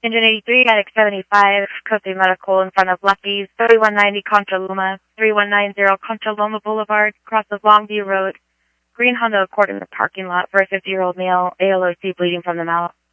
Engine 83, Attic 75, Cote Medical in front of Lucky's, 3190 Contra Loma, 3190 Contra Loma Boulevard, across of Longview Road. Green Honda Accord in the parking lot for a 50-year-old male, ALOC bleeding from the mouth.